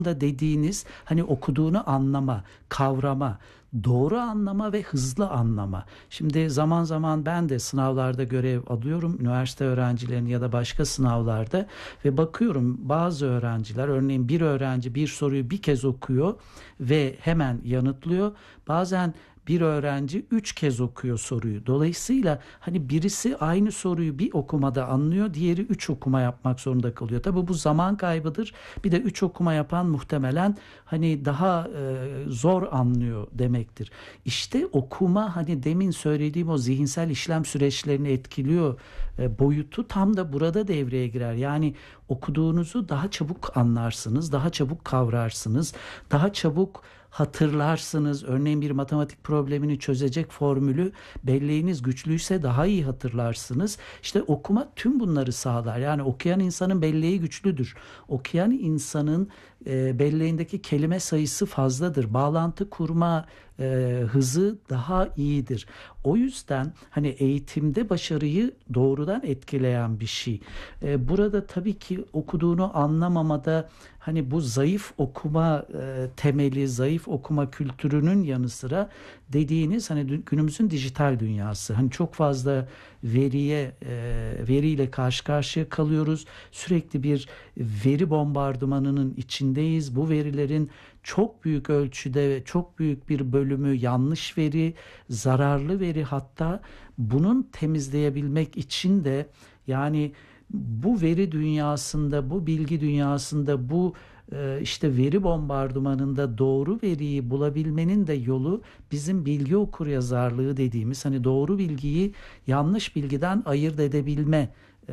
da dediğiniz hani okuduğunu anlama, kavrama, doğru anlama ve hızlı anlama. Şimdi zaman zaman ben de sınavlarda görev alıyorum, üniversite öğrencilerini ya da başka sınavlarda ve bakıyorum bazı öğrenciler, örneğin bir öğrenci bir soruyu bir kez okuyor ve hemen yanıtlıyor. Bazen bir öğrenci 3 kez okuyor soruyu. Dolayısıyla hani birisi aynı soruyu bir okumada anlıyor, diğeri 3 okuma yapmak zorunda kalıyor. Tabii bu zaman kaybıdır. Bir de 3 okuma yapan muhtemelen hani daha zor anlıyor demektir. İşte okuma, hani demin söylediğim o zihinsel işlem süreçlerini etkiliyor boyutu tam da burada devreye girer. Yani okuduğunuzu daha çabuk anlarsınız, daha çabuk kavrarsınız, daha çabuk hatırlarsınız. Örneğin bir matematik problemini çözecek formülü belleğiniz güçlüyse daha iyi hatırlarsınız. İşte okuma tüm bunları sağlar. Yani okuyan insanın belleği güçlüdür. Okuyan insanın belleğindeki kelime sayısı fazladır. Bağlantı kurma hızı daha iyidir. O yüzden hani eğitimde başarıyı doğrudan etkileyen bir şey. Burada tabii ki okuduğunu anlamamada hani bu zayıf okuma temeli, zayıf okuma kültürünün yanı sıra dediğiniz hani günümüzün dijital dünyası. Hani çok fazla veriyle karşı karşıya kalıyoruz. Sürekli bir veri bombardımanının içindeyiz. Bu verilerin çok büyük ölçüde ve çok büyük bir bölümü yanlış veri, zararlı veri. Hatta bunun temizleyebilmek için de yani bu veri dünyasında, bu bilgi dünyasında, bu işte veri bombardımanında doğru veriyi bulabilmenin de yolu bizim bilgi okuryazarlığı dediğimiz hani doğru bilgiyi yanlış bilgiden ayırt edebilme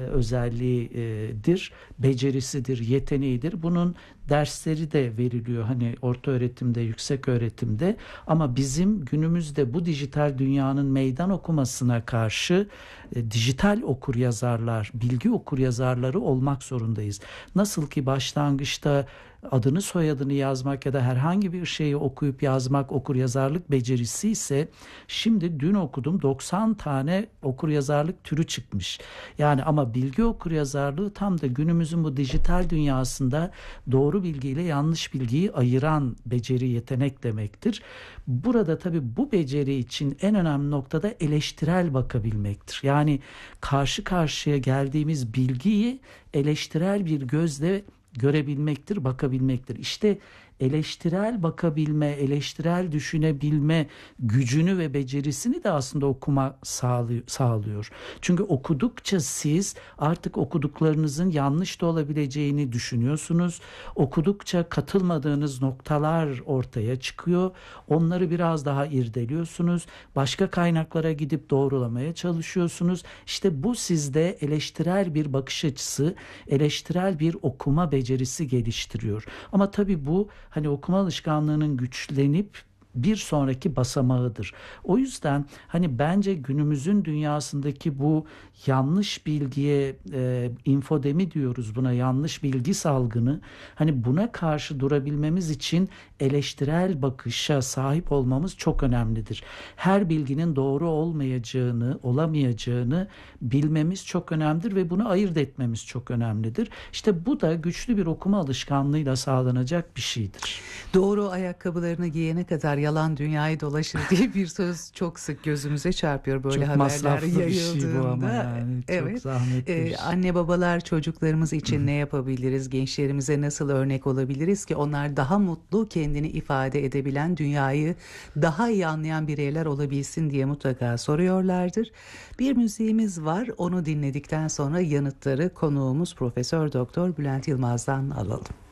özelliğidir, becerisidir, yeteneğidir. Bunun dersleri de veriliyor hani orta öğretimde, yüksek öğretimde, ama bizim günümüzde bu dijital dünyanın meydan okumasına karşı dijital okuryazarlar, bilgi okuryazarları olmak zorundayız. Nasıl ki başlangıçta adını soyadını yazmak ya da herhangi bir şeyi okuyup yazmak okuryazarlık becerisi ise, şimdi dün okudum 90 tane okuryazarlık türü çıkmış. Yani ama bilgi okuryazarlığı tam da günümüzün bu dijital dünyasında doğru bilgiyle yanlış bilgiyi ayıran beceri, yetenek demektir. Burada tabii bu beceri için en önemli noktada eleştirel bakabilmektir. Yani karşı karşıya geldiğimiz bilgiyi eleştirel bir gözle görebilmektir, bakabilmektir. İşte eleştirel bakabilme, eleştirel düşünebilme gücünü ve becerisini de aslında okuma sağlıyor. Çünkü okudukça siz artık okuduklarınızın yanlış da olabileceğini düşünüyorsunuz. Okudukça katılmadığınız noktalar ortaya çıkıyor. Onları biraz daha irdeliyorsunuz. Başka kaynaklara gidip doğrulamaya çalışıyorsunuz. İşte bu sizde eleştirel bir bakış açısı, eleştirel bir okuma becerisi geliştiriyor. Ama tabii bu hani okuma alışkanlığının güçlenip bir sonraki basamağıdır. O yüzden hani bence günümüzün dünyasındaki bu yanlış bilgiye infodemi diyoruz buna, yanlış bilgi salgını, hani buna karşı durabilmemiz için eleştirel bakışa sahip olmamız çok önemlidir. Her bilginin doğru olmayacağını, olamayacağını bilmemiz çok önemlidir ve bunu ayırt etmemiz çok önemlidir. İşte bu da güçlü bir okuma alışkanlığıyla sağlanacak bir şeydir. Doğru ayakkabılarını giyene kadar yalan dünyayı dolaşır diye bir söz çok sık gözümüze çarpıyor böyle çok haberler masraflı bir şey bu ama yayıldığında. yani çok Evet. zahmetli bir şey. Anne babalar çocuklarımız için ne yapabiliriz? Gençlerimize nasıl örnek olabiliriz ki onlar daha mutlu, kendini ifade edebilen, dünyayı daha iyi anlayan bireyler olabilsin diye mutlaka soruyorlardır. Bir müziğimiz var. Onu dinledikten sonra yanıtları konuğumuz Profesör Doktor Bülent Yılmaz'dan alalım.